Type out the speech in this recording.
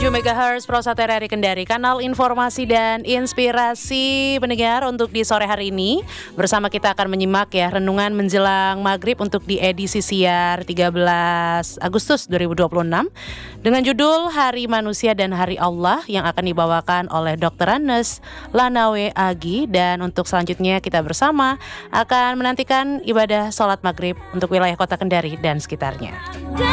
MHz Prosa TRRI Kendari, kanal informasi dan inspirasi pendengar untuk di sore hari ini. Bersama kita akan menyimak ya renungan menjelang maghrib untuk di edisi siar 13 Agustus 2026 dengan judul Hari Manusia dan Hari Allah yang akan dibawakan oleh Dr. Anes Lanawe Agi. Dan untuk selanjutnya kita bersama akan menantikan ibadah sholat maghrib untuk wilayah kota Kendari dan sekitarnya.